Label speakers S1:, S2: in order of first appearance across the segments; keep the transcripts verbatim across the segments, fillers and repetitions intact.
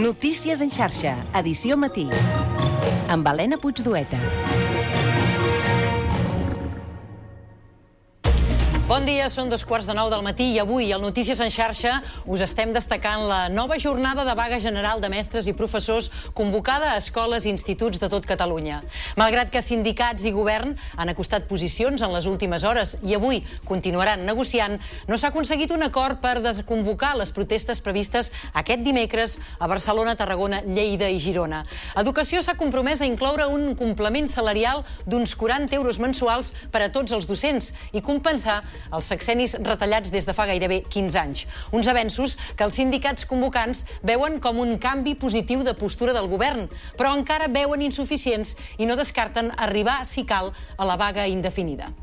S1: Notícies en xarxa, edició matí, amb Helena Puigdueta.
S2: Bon dia, són dos quarts de nou del matí i avui al Notícies en xarxa us estem destacant la nova jornada de vaga general de mestres i professors convocada a escoles i instituts de tot Catalunya. Malgrat que sindicats i govern han acostat posicions en les últimes hores i avui continuaran negociant, no s'ha aconseguit un acord per desconvocar les protestes previstes aquest dimecres a Barcelona, Tarragona, Lleida i Girona. Educació s'ha compromès a incloure un complement salarial d'uns quaranta euros mensuals per a tots els docents i compensar els sexennis retallats des de fa gairebé quinze anys. Uns avenços que els sindicats convocants veuen com un canvi positiu de postura del govern, però encara veuen insuficients i no descarten arribar, si cal, a la vaga indefinida.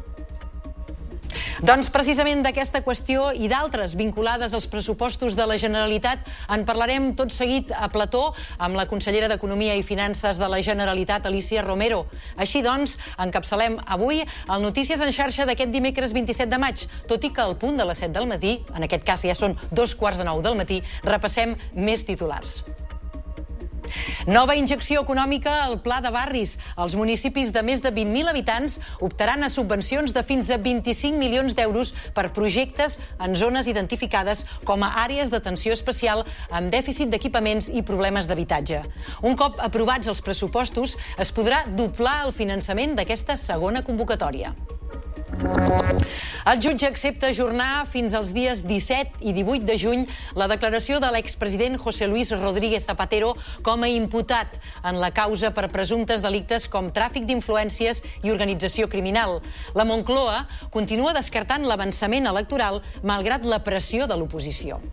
S2: Doncs precisament d'aquesta qüestió i d'altres vinculades als pressupostos de la Generalitat en parlarem tot seguit a plató amb la consellera d'Economia i Finances de la Generalitat, Alícia Romero. Així doncs, encapçalem avui el Notícies en xarxa d'aquest dimecres vint-i-set de maig, tot i que al punt de les set del matí, en aquest cas ja són dos quarts de nou del matí, repassem més titulars. Nova injecció econòmica al Pla de Barris. Els municipis de més de vint mil habitants optaran a subvencions de fins a vint-i-cinc milions d'euros per projectes en zones identificades com a àrees d'atenció especial amb dèficit d'equipaments i problemes d'habitatge. Un cop aprovats els pressupostos, es podrà doblar el finançament d'aquesta segona convocatòria. El jutge accepta ajornar fins als dies disset i divuit de juny la declaració de l'expresident José Luis Rodríguez Zapatero com a imputat en la causa per presumptes delictes com tràfic d'influències i organització criminal. La Moncloa continua descartant l'avançament electoral malgrat la pressió de l'oposició.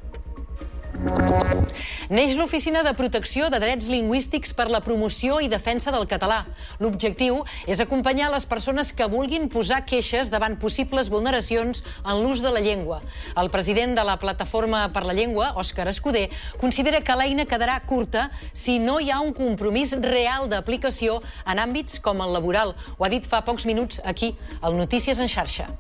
S2: Neix l'Oficina de Protecció de Drets Lingüístics per la promoció i defensa del català. L'objectiu és acompanyar les persones que vulguin posar queixes davant possibles vulneracions en l'ús de la llengua. El president de la Plataforma per la Llengua, Òscar Escudé, considera que l'eina quedarà curta si no hi ha un compromís real d'aplicació en àmbits com el laboral. Ho ha dit fa pocs minuts aquí, al Notícies en xarxa.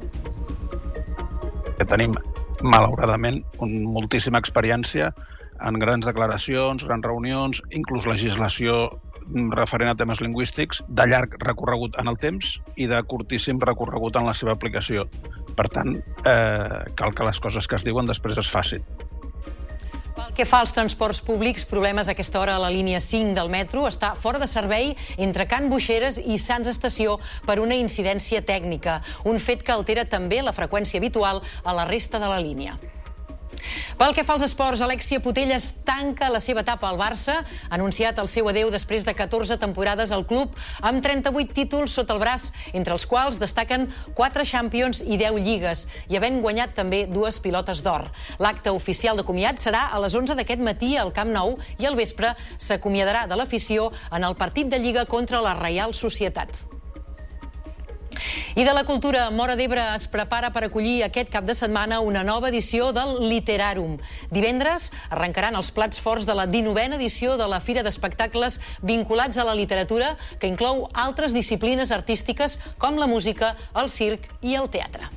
S3: Tenim malauradament, moltíssima experiència en grans declaracions, grans reunions, inclús legislació referent a temes lingüístics, de llarg recorregut en el temps i de curtíssim recorregut en la seva aplicació. Per tant, eh, cal que les coses que es diuen després es facin.
S2: Pel que fa als transports públics, problemes a aquesta hora a la línia cinc del metro està fora de servei entre Can Boixeres i Sants Estació per una incidència tècnica, un fet que altera també la freqüència habitual a la resta de la línia. Pel que fa als esports, Alexia Putellas tanca la seva etapa al Barça, ha anunciat el seu adeu després de catorze temporades al club, amb trenta-vuit títols sota el braç, entre els quals destaquen quatre Champions i deu lligues, i havent guanyat també dues pilotes d'or. L'acte oficial de comiat serà a les onze d'aquest matí al Camp Nou i al vespre s'acomiadarà de l'afició en el partit de Lliga contra la Reial Societat. I de la cultura, Móra d'Ebre es prepara per acollir aquest cap de setmana una nova edició del Literàrum. Divendres arrencaran els plats forts de la dinovena edició de la Fira d'Espectacles vinculats a la literatura, que inclou altres disciplines artístiques com la música, el circ i el teatre.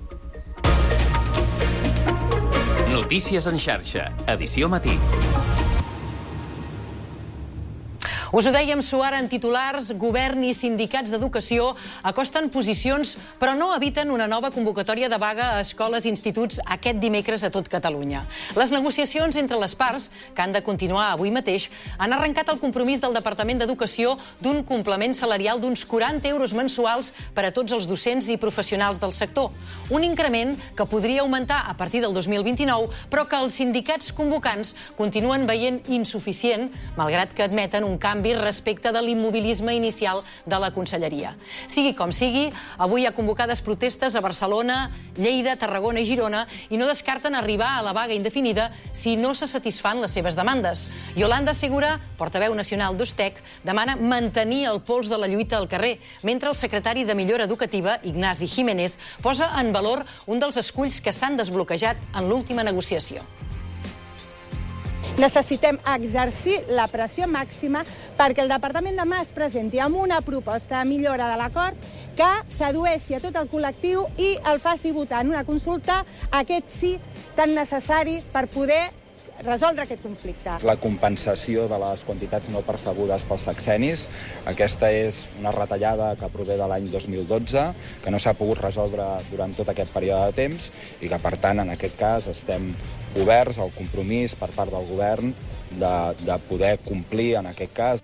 S4: Notícies en xarxa, edició matí.
S2: Us ho dèiem suar en titulars, govern i sindicats d'educació acosten posicions però no eviten una nova convocatòria de vaga a escoles i instituts aquest dimecres a tot Catalunya. Les negociacions entre les parts, que han de continuar avui mateix, han arrencat el compromís del Departament d'Educació d'un complement salarial d'uns quaranta euros mensuals per a tots els docents i professionals del sector. Un increment que podria augmentar a partir del dos mil vint-i-nou, però que els sindicats convocants continuen veient insuficient, malgrat que admeten un canvi respecte de l'immobilisme inicial de la Conselleria. Sigui com sigui, avui hi ha convocades protestes a Barcelona, Lleida, Tarragona i Girona i no descarten arribar a la vaga indefinida si no se satisfan les seves demandes. Yolanda Segura, portaveu nacional d'Ostec, demana mantenir el pols de la lluita al carrer, mentre el secretari de Millora Educativa, Ignasi Jiménez, posa en valor un dels esculls que s'han desbloquejat en l'última negociació.
S5: Necessitem exercir la pressió màxima perquè el Departament demà es presenti amb una proposta de millora de l'acord que sedueixi a tot el col·lectiu i el faci votar en una consulta aquest sí tan necessari per poder resoldre aquest conflicte.
S6: La compensació de les quantitats no percebudes pels sexennis. Aquesta és una retallada que prové de l'any dos mil dotze, que no s'ha pogut resoldre durant tot aquest període de temps i que, per tant, en aquest cas estem oberts al compromís per part del govern de, de poder complir en aquest cas.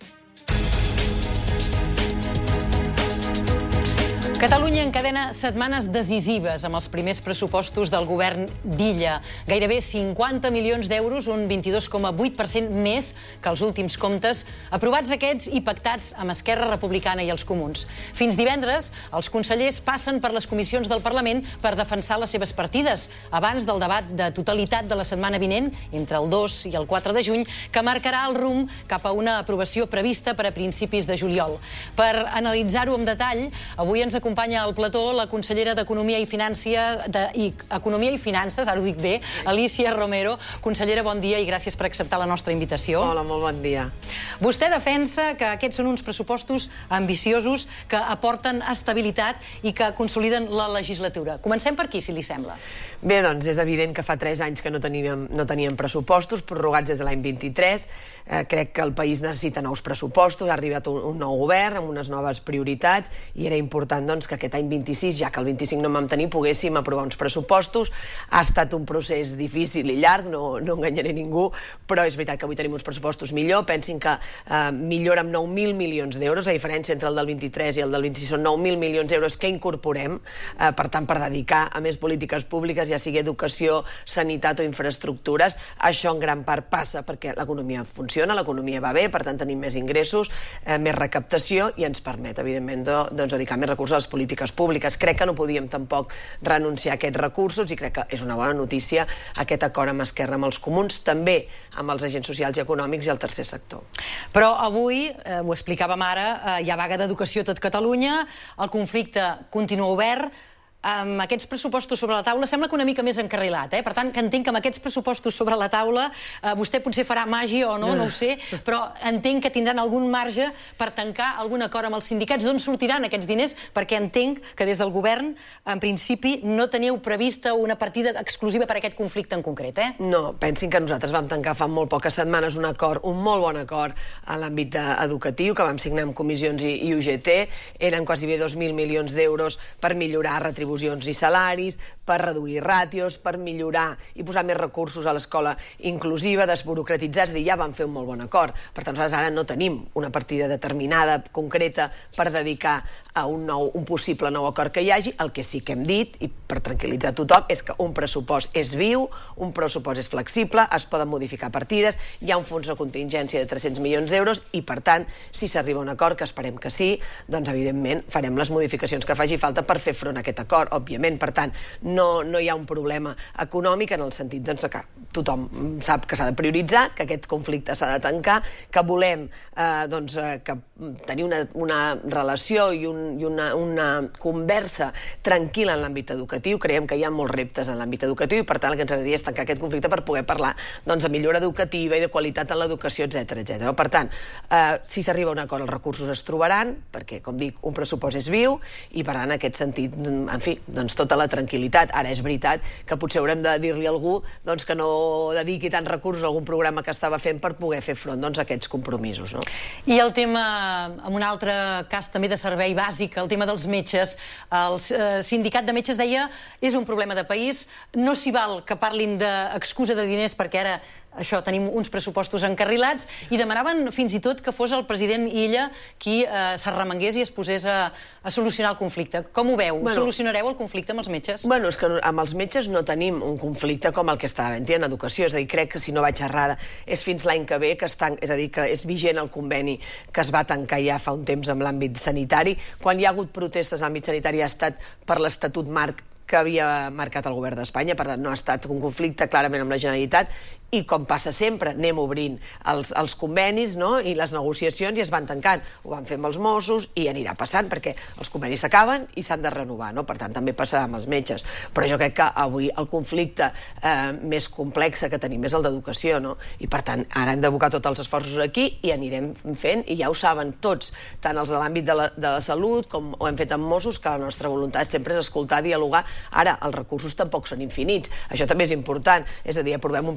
S2: Catalunya encadena setmanes decisives amb els primers pressupostos del govern d'Illa. Gairebé cinquanta milions d'euros, un vint-i-dos coma vuit per cent més que els últims comptes, aprovats aquests i pactats amb Esquerra Republicana i els Comuns. Fins divendres, els consellers passen per les comissions del Parlament per defensar les seves partides, abans del debat de totalitat de la setmana vinent, entre el dos i el quatre de juny, que marcarà el rumb cap a una aprovació prevista per a principis de juliol. Per analitzar-ho amb detall, avui ens acompanya Acompanya al plató la consellera d'Economia i Finances, de, i Economia i Finances, ara ho dic bé, Alícia Romero. Consellera, bon dia i gràcies per acceptar la nostra invitació.
S7: Hola, molt bon dia.
S2: Vostè defensa que aquests són uns pressupostos ambiciosos que aporten estabilitat i que consoliden la legislatura. Comencem per aquí, si li sembla.
S7: Bé, doncs és evident que fa tres anys que no teníem, no teníem pressupostos, prorrogats des de l'any vint-i-tres. Eh, crec que el país necessita nous pressupostos, ha arribat un, un nou govern amb unes noves prioritats i era important doncs, que aquest any vint-i-sis, ja que el vint-i-cinc no vam tenir, poguéssim aprovar uns pressupostos. Ha estat un procés difícil i llarg, no, no enganyaré ningú, però és veritat que avui tenim uns pressupostos millor. Pensin que eh, millora amb nou mil milions d'euros, la diferència entre el del vint-i-tres i el del vint-i-sis són nou mil milions d'euros que incorporem, eh, per tant, per dedicar a més polítiques públiques, ja sigui educació, sanitat o infraestructures. Això en gran part passa perquè l'economia funciona, l'economia va bé, per tant tenim més ingressos, eh, més recaptació i ens permet, evidentment, de, doncs, dedicar més recursos a les polítiques públiques. Crec que no podíem tampoc renunciar a aquests recursos i crec que és una bona notícia aquest acord amb Esquerra, amb els Comuns, també amb els agents socials i econòmics i el tercer sector.
S2: Però avui, eh, ho explicàvem ara, eh, hi ha vaga d'educació a tot Catalunya, el conflicte continua obert, amb aquests pressupostos sobre la taula sembla que una mica més encarrilat, eh? Per tant, que entenc que amb aquests pressupostos sobre la taula eh, vostè potser farà màgia o no, no ho sé, però entenc que tindran algun marge per tancar algun acord amb els sindicats. D'on sortiran aquests diners? Perquè entenc que des del govern, en principi, no teniu prevista una partida exclusiva per a aquest conflicte en concret, eh?
S7: No, pensin que nosaltres vam tancar fa molt poques setmanes un acord, un molt bon acord a l'àmbit educatiu, que vam signar amb comissions i, i U G T. Eren quasi bé dos mil milions d'euros per millorar retribucions i salaris, per reduir ràtios, per millorar i posar més recursos a l'escola inclusiva, desburocratitzar, és a dir, ja vam fer un molt bon acord. Per tant, nosaltres ara no tenim una partida determinada, concreta, per dedicar a un, nou, un possible nou acord que hi hagi. El que sí que hem dit, i per tranquil·litzar tothom, és que un pressupost és viu, un pressupost és flexible, es poden modificar partides, hi ha un fons de contingència de tres-cents milions d'euros i, per tant, si s'arriba a un acord, que esperem que sí, doncs, evidentment, farem les modificacions que faci falta per fer front a aquest acord, òbviament. Per tant, no, no hi ha un problema econòmic en el sentit doncs, que tothom sap que s'ha de prioritzar, que aquest conflicte s'ha de tancar, que volem eh, doncs, que tenir una, una relació i, un, i una, una conversa tranquil·la en l'àmbit educatiu. Creiem que hi ha molts reptes en l'àmbit educatiu i, per tant, el que ens agradaria és tancar aquest conflicte per poder parlar doncs, de millora educativa i de qualitat en l'educació, etcètera, etcètera. Per tant, eh, si s'arriba a un acord, els recursos es trobaran, perquè, com dic, un pressupost és viu i, per tant, en aquest sentit, en fi, doncs, tota la tranquil·litat. Ara és veritat que potser haurem de dir-li a algú doncs, que no dediqui tants recursos a algun programa que estava fent per poder fer front doncs, a aquests compromisos. No?
S2: I el tema, en un altre cas també de servei bàsic, el tema dels metges. El eh, sindicat de metges deia és un problema de país, no s'hi val que parlin d'excusa de diners perquè ara això, tenim uns pressupostos encarrilats i demanaven fins i tot que fos el president Illa qui eh, s'arremangués i es posés a, a solucionar el conflicte. Com ho veu? Bueno, solucionareu el conflicte amb els metges?
S7: Bueno, és que amb els metges no tenim un conflicte com el que estava havent-hi en educació, és a dir, crec que si no vaig errada és fins l'any que ve, que està, és a dir, que és vigent el conveni que es va tancar ja fa un temps amb l'àmbit sanitari. Quan hi ha hagut protestes en l'àmbit sanitari ha estat per l'Estatut Marc que havia marcat el govern d'Espanya, per tant no ha estat un conflicte clarament amb la Generalitat i, com passa sempre, anem obrint els, els convenis, no? I les negociacions i es van tancant. Ho van fer amb els Mossos i anirà passant perquè els convenis s'acaben i s'han de renovar, no? Per tant, també passarà amb els metges. Però jo crec que avui el conflicte eh, més complex que tenim és el d'educació, no? I, per tant, ara hem d'abocar tots els esforços aquí i anirem fent, i ja ho saben tots, tant els de l'àmbit de, la, de la salut com ho hem fet amb Mossos, que la nostra voluntat sempre és escoltar, dialogar. Ara, els recursos tampoc són infinits. Això també és important. És a dir, aprovem un pressupost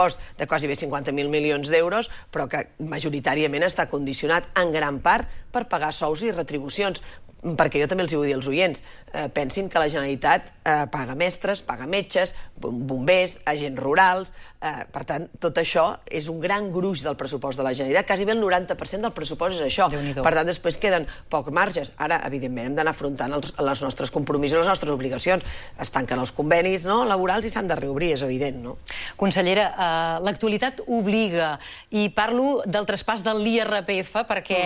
S7: pressupost de quasi bé cinquanta mil milions d'euros, però que majoritàriament està condicionat en gran part per pagar sous i retribucions. Perquè jo també els vull dir als oients, eh, pensin que la Generalitat eh, paga mestres, paga metges, bombers, agents rurals, eh, per tant, tot això és un gran gruix del pressupost de la Generalitat, quasi bé el noranta per cent del pressupost és això. Per tant, després queden pocs marges. Ara, evidentment, hem d'anar afrontant els, els nostres compromisos, les nostres obligacions. Es tanquen els convenis, no?, laborals i s'han de reobrir, és evident, no?
S2: Consellera, eh, l'actualitat obliga, i parlo del traspàs del l'I R P F, perquè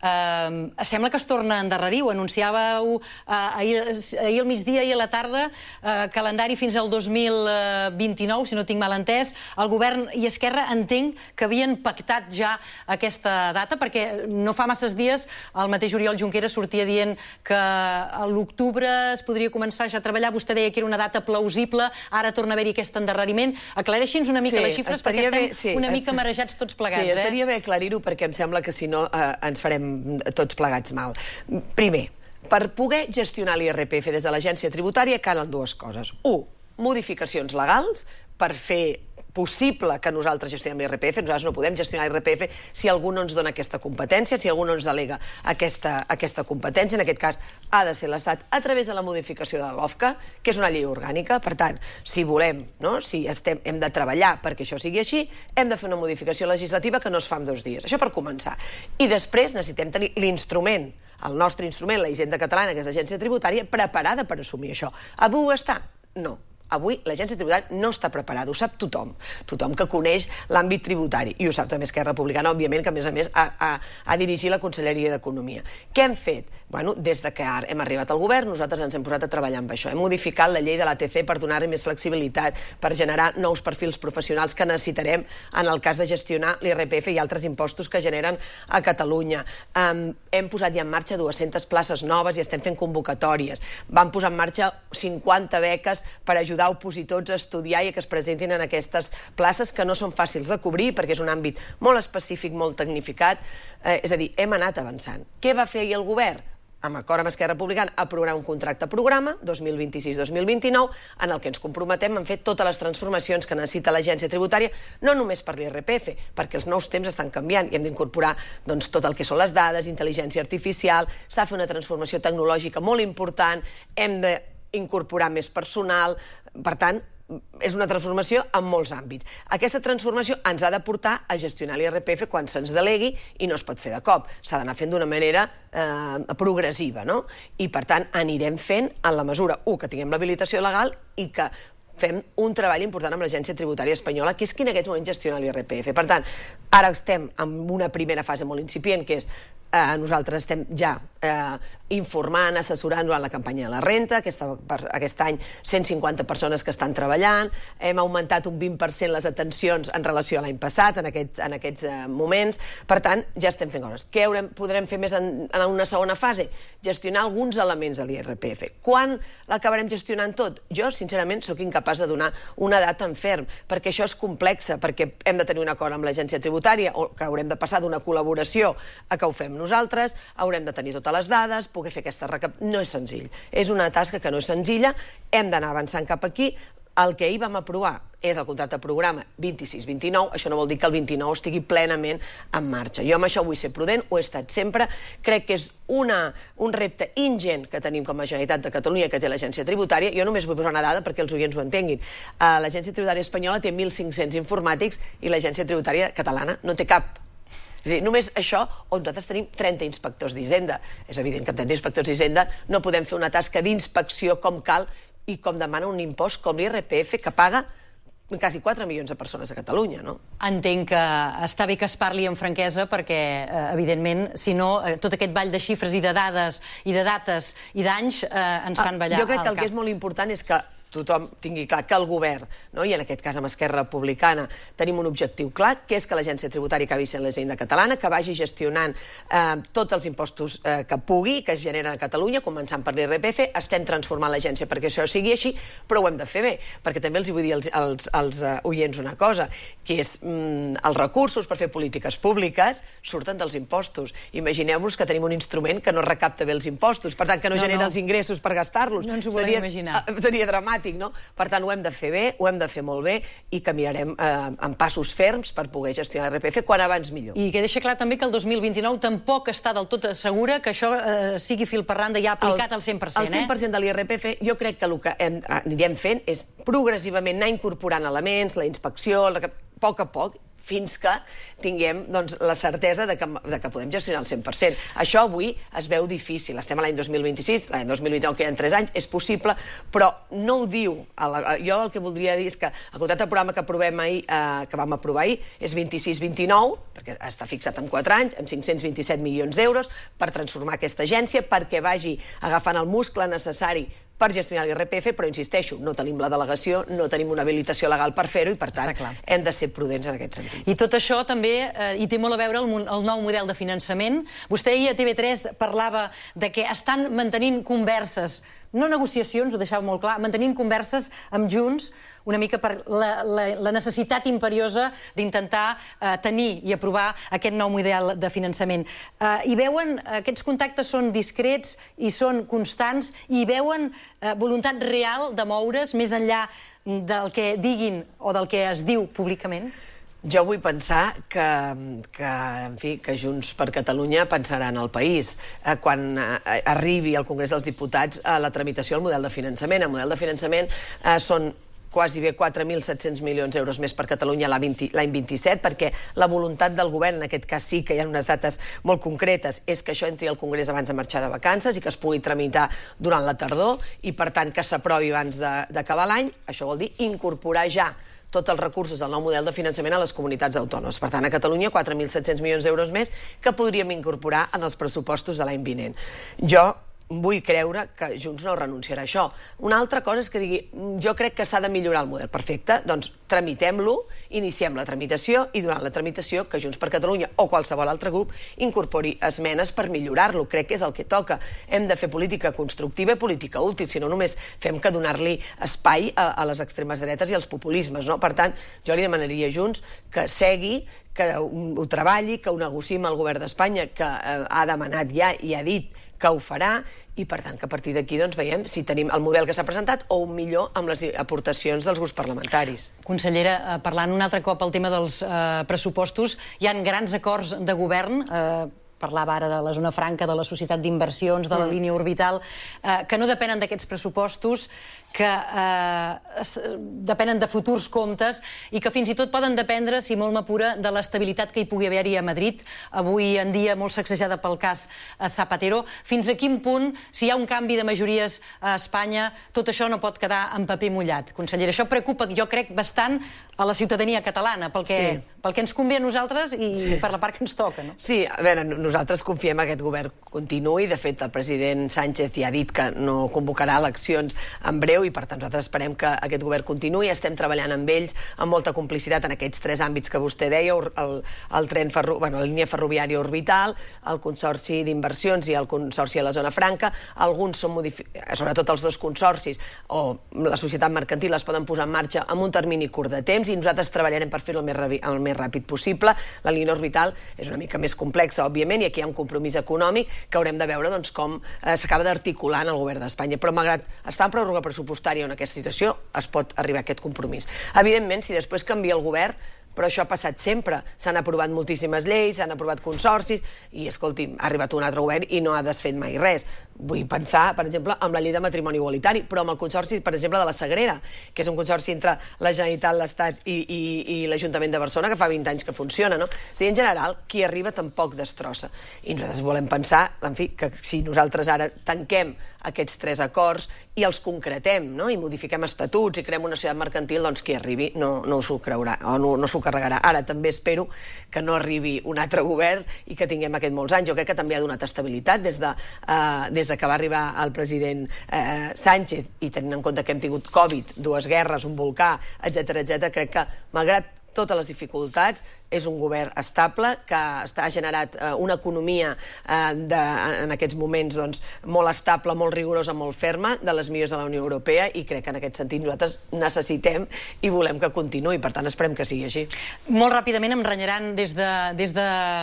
S2: eh, sembla que es torna a endarrerir, ho anunciàveu eh, ahir, ahir al migdia i a la tarda, eh, calendari fins al dos mil vint-i-nou, si no tinc mal entès. El govern i Esquerra entenc que havien pactat ja aquesta data, perquè no fa masses dies el mateix Oriol Junqueras sortia dient que a l'octubre es podria començar ja a treballar. Vostè deia que era una data plausible, ara torna a haver-hi aquest endarreriment. Aclareixin-nos una mica les xifres, perquè estem una mica marejats tots plegats.
S7: Sí, estaria bé aclarir-ho, perquè em sembla que si no ens farem tots plegats mal. Primer, per poder gestionar l'I R P F des de l'Agència Tributària calen dues coses. Un, modificacions legals per fer possible que nosaltres gestionem l'I R P F. Nosaltres no podem gestionar l'I R P F si algú no ens dona aquesta competència, si algú no ens delega aquesta, aquesta competència. En aquest cas ha de ser l'Estat a través de la modificació de la LOFCA, que és una llei orgànica. Per tant, si volem, no? si estem, hem de treballar perquè això sigui així, hem de fer una modificació legislativa que no es fa en dos dies. Això per començar. I després necessitem tenir l'instrument, el nostre instrument, la Hisenda Catalana, que és l'Agència Tributària, preparada per assumir això. Avui ho està? No. Avui l'Agència Tributària no està preparada, ho sap tothom, tothom que coneix l'àmbit tributari, i ho sap també Esquerra Republicana, òbviament, que a més a més ha, ha, ha dirigit la Conselleria d'Economia. Què hem fet? Bueno, des de que hem arribat al govern, nosaltres ens hem posat a treballar amb això. Hem modificat la llei de l'A T C per donar-hi més flexibilitat, per generar nous perfils professionals que necessitarem en el cas de gestionar l'I R P F i altres impostos que generen a Catalunya. Um, hem posat ja en marxa dues-centes places noves i estem fent convocatòries. Vam posar en marxa cinquanta beques per ajudar opositors a estudiar i a que es presentin en aquestes places que no són fàcils de cobrir perquè és un àmbit molt específic, molt tecnificat. Eh, és a dir, hem anat avançant. Què va fer ahir el govern? Amb acord amb Esquerra Republicana, aprovar un contracte programa dos mil vint-i-sis dos mil vint-i-nou en el que ens comprometem a fer totes les transformacions que necessita l'Agència Tributària, no només per l'I R P F, perquè els nous temps estan canviant i hem d'incorporar doncs, tot el que són les dades, intel·ligència artificial, s'ha de fer una transformació tecnològica molt important, hem d'incorporar més personal. Per tant, és una transformació en molts àmbits. Aquesta transformació ens ha de portar a gestionar l'I R P F quan se'ns delegui i no es pot fer de cop. S'ha d'anar fent d'una manera eh, progressiva, no? I, per tant, anirem fent en la mesura, u, que tinguem l'habilitació legal i que fem un treball important amb l'Agència Tributària Espanyola, que és qui en aquests moments gestiona l'I R P F. Per tant, ara estem en una primera fase molt incipient, que és eh, nosaltres estem ja eh, informant, assessorant durant la campanya de la renta, aquesta, per, aquest any cent cinquanta persones que estan treballant, hem augmentat un vint per cent les atencions en relació a l'any passat, en, aquest, en aquests eh, moments. Per tant, ja estem fent coses. Què haurem, podrem fer més en, en una segona fase? Gestionar alguns elements de l'I R P F. Quan l'acabarem gestionant tot? Jo, sincerament, sóc incapaç de donar una data en ferm, perquè això és complexa, perquè hem de tenir un acord amb l'Agència Tributària, o que haurem de passar d'una col·laboració a que ho fem nosaltres, haurem de tenir totes les dades, poder fer aquesta recaptació. No és senzill. És una tasca que no és senzilla, hem d'anar avançant cap aquí. El que ahir vam aprovar és el contracte programa vint-i-sis vint-i-nou, això no vol dir que el vint-i-nou estigui plenament en marxa. Jo amb això vull ser prudent, ho he estat sempre, crec que és una, un repte ingent que tenim com a Generalitat de Catalunya, que té l'Agència Tributària. Jo només vull posar una dada perquè els oients ho entenguin. Uh, L'Agència Tributària Espanyola té mil cinc-cents informàtics i l'Agència Tributària Catalana no té cap. És a dir, només això, on nosaltres tenim trenta inspectors d'Hisenda. És evident que amb trenta inspectors d'Hisenda no podem fer una tasca d'inspecció com cal i com demana un impost com l'I R P F que paga quasi quatre milions de persones a Catalunya, no?
S2: Entenc que està bé que es parli amb franquesa perquè, eh, evidentment, si no, eh, tot aquest ball de xifres i de dades i de dates i d'anys eh, ens fan ballar al cap.
S7: Jo crec que el que és molt important és que tothom tingui clar que el govern, no? I en aquest cas amb Esquerra Republicana, tenim un objectiu clar, que és que l'Agència Tributària acabi sent l'Hisenda Catalana, que vagi gestionant eh, tots els impostos eh, que pugui, que es generen a Catalunya, començant per l'I R P F. Estem transformant l'agència perquè això sigui així, però ho hem de fer bé, perquè també els vull dir als, als, als uh, oients una cosa, que és mm, els recursos per fer polítiques públiques surten dels impostos. Imagineu-vos que tenim un instrument que no recapta bé els impostos, per tant, que no, no genera no. els ingressos per gastar-los.
S2: No ens ho volem
S7: seria,
S2: imaginar.
S7: Uh, seria dramàtic. automàtic, no? Per tant, ho hem de fer bé, ho hem de fer molt bé i caminarem eh, amb passos ferms per poder gestionar l'I R P F quan abans millor.
S2: I que deixa clar també que el dos mil vint-i-nou tampoc està del tot segura que això eh, sigui fil per randa ja aplicat al cent per cent.
S7: El cent per cent de l'I R P F, jo crec que el que hem, anirem fent és progressivament anar incorporant elements, la inspecció, a poc a poc, fins que tinguem doncs, la certesa de que, de que podem gestionar el cent per cent. Això avui es veu difícil. Estem a l'any dos mil vint-i-sis, l'any dos mil vint-i-nou, que hi ha tres anys, és possible, però no ho diu. Jo el que voldria dir és que el contracte de programa que, aprovem ahir, eh, que vam aprovar ahir és vint-i-sis vint-i-nou, perquè està fixat en quatre anys, amb cinc-cents vint-i-set milions d'euros, per transformar aquesta agència, perquè vagi agafant el muscle necessari per gestionar l'I R P F, però insisteixo, no tenim la delegació, no tenim una habilitació legal per fer-ho i, per tant, hem de ser prudents en aquest sentit.
S2: I tot això també eh, hi té molt a veure el, el nou model de finançament. Vostè ahir a T V tres parlava de que estan mantenint converses, no negociacions, ho deixava molt clar, mantenint converses amb Junts, una mica per la, la, la necessitat imperiosa d'intentar eh, tenir i aprovar aquest nou model de finançament. Eh, I veuen, aquests contactes són discrets i són constants, i veuen eh, voluntat real de moure's més enllà del que diguin o del que es diu públicament?
S7: Jo vull pensar que, que, en fi, que Junts per Catalunya pensarà en el país. Eh, quan eh, arribi al Congrés dels Diputats a la tramitació del model de finançament. El model de finançament eh, són quasi bé quatre mil set-cents milions d'euros més per Catalunya l'any vint-i-set, perquè la voluntat del govern, en aquest cas sí que hi ha unes dates molt concretes, és que això entri al Congrés abans de marxar de vacances i que es pugui tramitar durant la tardor i, per tant, que s'aprovi abans d'acabar l'any. Això vol dir incorporar ja tots els recursos del nou model de finançament a les comunitats autònomes. Per tant, a Catalunya, quatre mil set-cents milions d'euros més que podríem incorporar en els pressupostos de l'any vinent. Jo vull creure que Junts no renunciarà a això. Una altra cosa és que digui, jo crec que s'ha de millorar el model. Perfecte, doncs tramitem-lo, iniciem la tramitació i durant la tramitació que Junts per Catalunya o qualsevol altre grup incorpori esmenes per millorar-lo. Crec que és el que toca. Hem de fer política constructiva i política útil, si no només fem que donar-li espai a, a les extremes dretes i als populismes, no? Per tant, jo li demanaria a Junts que segui, que ho treballi, que ho negociï amb el govern d'Espanya, que eh, ha demanat ja i ha dit que ho farà, i per tant que a partir d'aquí doncs, veiem si tenim el model que s'ha presentat o un millor amb les aportacions dels grups parlamentaris.
S2: Consellera, parlant un altre cop al tema dels eh, pressupostos, hi ha grans acords de govern, eh, parlava ara de la zona franca, de la societat d'inversions, de la mm. línia orbital, eh, que no depenen d'aquests pressupostos, que eh, depenen de futurs comptes i que fins i tot poden dependre, si molt m'apura, de l'estabilitat que hi pugui haver-hi a Madrid, avui en dia molt sacsejada pel cas Zapatero. Fins a quin punt, si hi ha un canvi de majories a Espanya, tot això no pot quedar en paper mullat? Consellera, això preocupa, jo crec, bastant a la ciutadania catalana, pel que, sí. pel que ens convé a nosaltres i sí. per la part que ens toca, no?
S7: Sí, a veure, nosaltres confiem que aquest govern continuï. De fet, el president Sánchez ja ha dit que no convocarà eleccions en breu i, per tant, nosaltres esperem que aquest govern continuï. Estem treballant amb ells amb molta complicitat en aquests tres àmbits que vostè deia, el, el tren ferro, bueno, la línia ferroviària orbital, el Consorci d'Inversions i el Consorci a la Zona Franca. Alguns són modificats, sobretot els dos consorcis o la societat mercantil es poden posar en marxa amb un termini curt de temps i nosaltres treballarem per fer-ho el, el més ràpid possible. La línia orbital és una mica més complexa, òbviament, i aquí hi ha un compromís econòmic que haurem de veure doncs, com eh, s'acaba d'articular en el govern d'Espanya. Però malgrat estar en pròrroga pressupostària en aquesta situació, es pot arribar a aquest compromís. Evidentment, si després canvia el govern, però això ha passat sempre. S'han aprovat moltíssimes lleis, s'han aprovat consorcis i, escolti'm, ha arribat un altre govern i no ha desfet mai res. Vull pensar, per exemple, amb la llei de matrimoni igualitari, però amb el consorci, per exemple, de la Sagrera, que és un consorci entre la Generalitat, l'Estat i, i, i l'Ajuntament de Barcelona, que fa vint anys que funciona, no? O sigui, en general, qui arriba tampoc destrossa. I nosaltres volem pensar, en fi, que si nosaltres ara tanquem aquests tres acords i els concretem, no? I modifiquem estatuts i creem una societat mercantil, doncs qui arribi no, no s'ho creurà o no, no s'ho carregarà. Ara també espero que no arribi un altre govern i que tinguem aquest molts anys. Jo crec que també ha donat estabilitat des de, uh, des de que va arribar el president uh, Sánchez i tenint en compte que hem tingut Covid, dues guerres, un volcà, etcètera, etcètera, crec que malgrat totes les dificultats, és un govern estable que ha generat eh, una economia eh, de, en aquests moments doncs, molt estable, molt rigorosa, molt ferma, de les millors de la Unió Europea, i crec que en aquest sentit nosaltres necessitem i volem que continuï. Per tant, esperem que sigui així.
S2: Molt ràpidament em renyaran des de, des de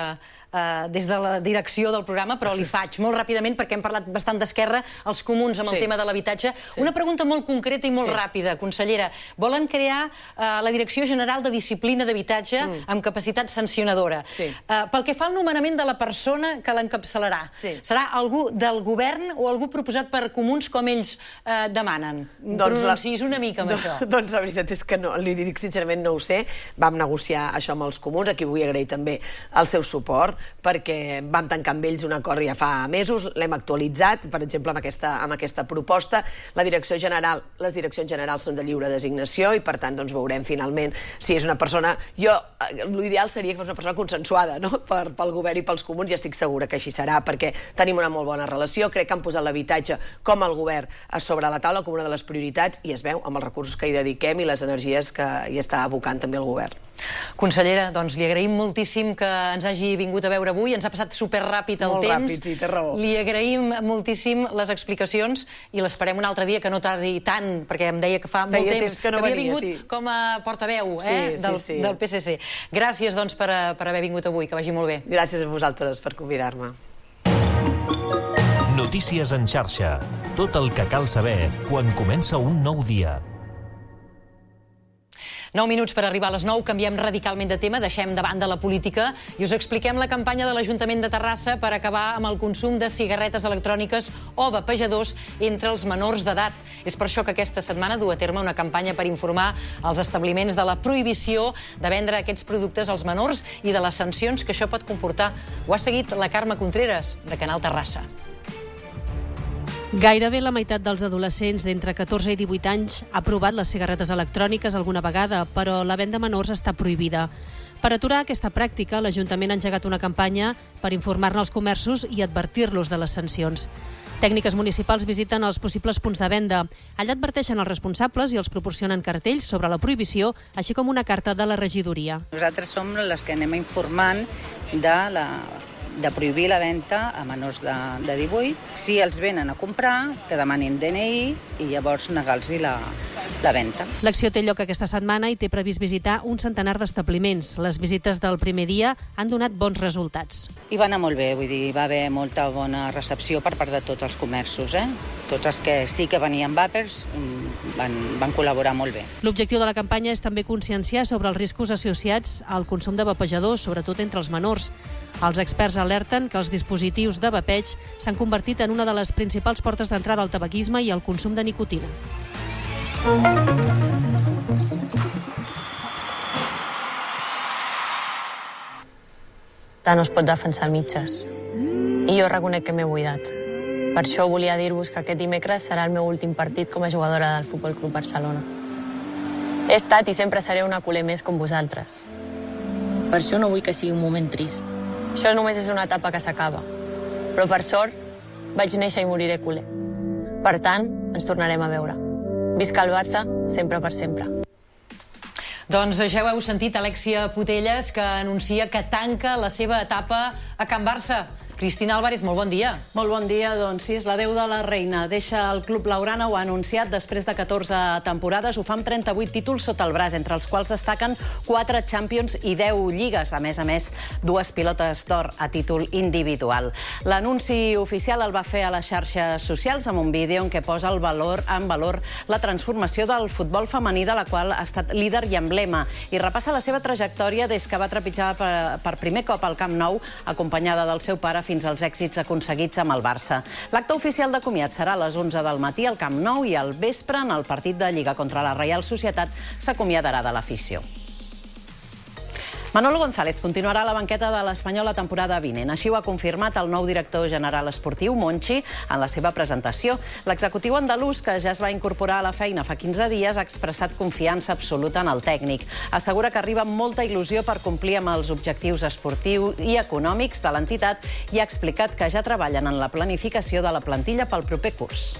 S2: eh, des de la direcció del programa, però li faig molt ràpidament, perquè hem parlat bastant d'Esquerra, els comuns amb el
S7: Sí.
S2: tema de l'habitatge.
S7: Sí.
S2: Una pregunta molt concreta i molt
S7: Sí.
S2: ràpida, consellera. Volen crear eh, la Direcció General de Disciplina d'Habitatge
S7: Mm.
S2: amb capacitat sancionadora.
S7: Sí.
S2: Eh, pel que fa al nomenament de la persona que l'encapçalarà,
S7: Sí.
S2: serà algú del govern o algú proposat per comuns com ells eh, demanen? Pronunciïs una mica amb això.
S7: Doncs la veritat és que no, li dic sincerament no ho sé. Vam negociar això amb els comuns, aquí vull agrair també el seu suport, perquè vam tancar amb ells un acord ja fa mesos, l'hem actualitzat, per exemple, amb aquesta, amb aquesta proposta. La direcció general, les direccions generals són de lliure designació i, per tant, doncs, veurem finalment si és una persona... Jo, l'ideal seria que fos una persona consensuada, no?, per, pel govern i pels comuns, i estic segura que així serà, perquè tenim una molt bona relació. Crec que han posat l'habitatge com el govern a sobre la taula com una de les prioritats, i es veu amb els recursos que hi dediquem i les energies que hi està abocant també el govern.
S2: Consellera, doncs li agraïm moltíssim que ens hagi vingut a veure avui. Ens ha passat superràpid el
S7: Molt
S2: temps.
S7: ràpid, sí, té raó.
S2: Li agraïm moltíssim les explicacions i l'esperem un altre dia, que no tardi tant, perquè em deia que fa molt
S7: Feia
S2: temps,
S7: temps que no
S2: havia
S7: venia,
S2: vingut
S7: sí.
S2: com a portaveu eh,
S7: Sí, sí,
S2: del,
S7: sí.
S2: del P S C. Gràcies, doncs, per, per haver vingut avui. Que vagi molt bé.
S7: Gràcies a vosaltres per convidar-me.
S4: Notícies en xarxa. Tot el que cal saber quan comença un nou dia.
S2: Nou minuts per arribar a les nou, canviem radicalment de tema, deixem de banda la política i us expliquem la campanya de l'Ajuntament de Terrassa per acabar amb el consum de cigarretes electròniques o vapejadors entre els menors d'edat. És per això que aquesta setmana du a terme una campanya per informar els establiments de la prohibició de vendre aquests productes als menors i de les sancions que això pot comportar. Ho ha seguit la Carme Contreras, de Canal Terrassa.
S8: Gairebé la meitat dels adolescents d'entre catorze i divuit anys ha provat les cigarretes electròniques alguna vegada, però la venda a menors està prohibida. Per aturar aquesta pràctica, l'Ajuntament ha engegat una campanya per informar-ne els comerços i advertir-los de les sancions. Tècniques municipals visiten els possibles punts de venda. Allà adverteixen els responsables i els proporcionen cartells sobre la prohibició, així com una carta de la regidoria.
S9: Nosaltres som les que anem informant de la... de prohibir la venda a menors de, de divuit. Si els venen a comprar, que demanin D N I i llavors negar-los la, la venda.
S8: L'acció té lloc aquesta setmana i té previst visitar un centenar d'establiments. Les visites del primer dia han donat bons resultats.
S9: I va anar molt bé, vull dir, va haver molta bona recepció per part de tots els comerços, eh? Tots els que sí que venien vapers van, van col·laborar molt bé.
S8: L'objectiu de la campanya és també conscienciar sobre els riscos associats al consum de vapejadors, sobretot entre els menors. Els experts alerten que els dispositius de vapeig s'han convertit en una de les principals portes d'entrada al tabaquisme i al consum de nicotina.
S10: Tant no es pot defensar mitges. I jo reconec que m'he buidat. Per això volia dir-vos que aquest dimecres serà el meu últim partit com a jugadora del Futbol Club Barcelona. He estat i sempre seré una culer més com vosaltres.
S11: Per això no vull que sigui un moment trist.
S10: Això només és una etapa que s'acaba. Però per sort, vaig néixer i moriré culer. Per tant, ens tornarem a veure. Visca el Barça, sempre per sempre.
S2: Doncs ja ho heu sentit, Alexia Putellas, que anuncia que tanca la seva etapa a Can Barça. Cristina Álvarez, molt bon dia.
S12: Molt bon dia, doncs sí, és l'adeu de la reina. Deixa el club blaugrana, ho ha anunciat, després de catorze temporades. Ho fa amb trenta-vuit títols sota el braç, entre els quals destaquen quatre Champions i deu lligues. A més a més, dues pilotes d'or a títol individual. L'anunci oficial el va fer a les xarxes socials amb un vídeo en què posa el valor en valor la transformació del futbol femení, de la qual ha estat líder i emblema, i repassa la seva trajectòria des que va trepitjar per, per primer cop al Camp Nou, acompanyada del seu pare, fins als èxits aconseguits amb el Barça. L'acte oficial de comiat serà a les onze del matí al Camp Nou i al vespre, en el partit de Lliga contra la Reial Societat, s'acomiadarà de l'afició. Manolo González continuarà a la banqueta de l'Espanyol la temporada vinent. Així ho ha confirmat el nou director general esportiu, Monchi, en la seva presentació. L'executiu andalús, que ja es va incorporar a la feina fa quinze dies, ha expressat confiança absoluta en el tècnic. Assegura que arriba amb molta il·lusió per complir amb els objectius esportius i econòmics de l'entitat i ha explicat que ja treballen en la planificació de la plantilla pel proper curs.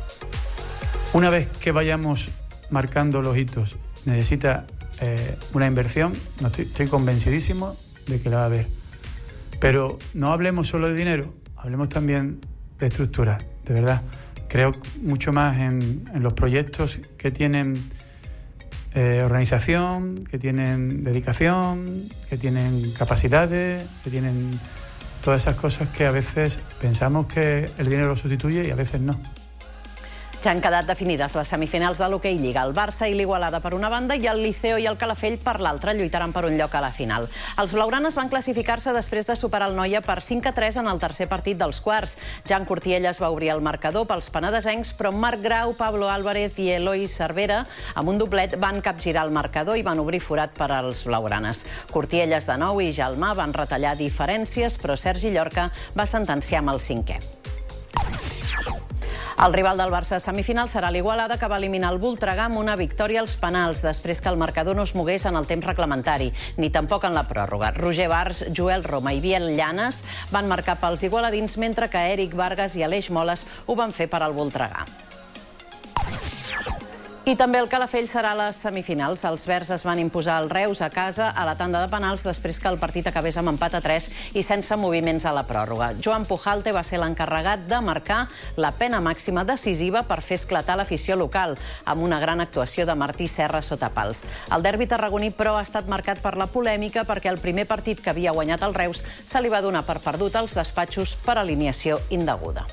S13: Una vez que vayamos marcando los hitos, necesita Eh, una inversión, no estoy, estoy convencidísimo de que la va a haber. Pero no hablemos solo de dinero, hablemos también de estructura, de verdad. Creo mucho más en, en los proyectos que tienen eh, organización, que tienen dedicación, que tienen capacidades, que tienen todas esas cosas que a veces pensamos que el dinero lo sustituye y a veces no.
S12: Ja han quedat definides les semifinals de l'Hockey Lliga. El Barça i l'Igualada per una banda i el Liceo i el Calafell per l'altra lluitaran per un lloc a la final. Els blaugranes van classificar-se després de superar el Noia per cinc a tres en el tercer partit dels quarts. Jan Cortielles va obrir el marcador pels penedesencs, però Marc Grau, Pablo Álvarez i Eloi Cervera, amb un doblet, van capgirar el marcador i van obrir forat per als blaugranes. Cortielles de nou i Jalmà van retallar diferències, però Sergi Llorca va sentenciar amb el cinquè. El rival del Barça a semifinal serà l'Igualada, que va eliminar el Voltregà amb una victòria als penals després que el marcador no es mogués en el temps reglamentari, ni tampoc en la pròrroga. Roger Bars, Joel Roma i Biel Llanes van marcar pels igualadins, mentre que Eric Vargas i Aleix Moles ho van fer per al Voltregà. I també el Calafell serà a les semifinals. Els verds es van imposar el Reus a casa a la tanda de penals després que el partit acabés amb empat a tres i sense moviments a la pròrroga. Joan Pujalte va ser l'encarregat de marcar la pena màxima decisiva per fer esclatar l'afició local, amb una gran actuació de Martí Serra sota pals. El derbi tarragoní, però, ha estat marcat per la polèmica perquè el primer partit que havia guanyat el Reus se li va donar per perdut als despatxos per alineació indeguda.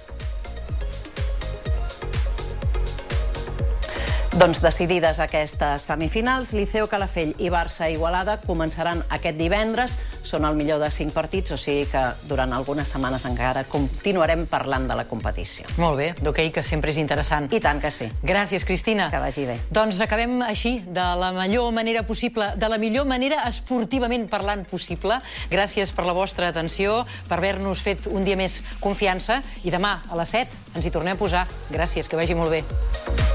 S12: Doncs decidides aquestes semifinals, Liceo, Calafell i Barça Igualada començaran aquest divendres. Són el millor de cinc partits, o sigui que durant algunes setmanes encara continuarem parlant de la competició.
S2: Molt bé, d'hoquei, que sempre és interessant.
S12: I tant que sí.
S2: Gràcies, Cristina.
S12: Que vagi bé.
S2: Doncs acabem així, de la millor manera possible, de la millor manera esportivament parlant possible. Gràcies per la vostra atenció, per haver-nos fet un dia més confiança, i demà a les set ens hi tornem a posar. Gràcies, que vagi molt bé.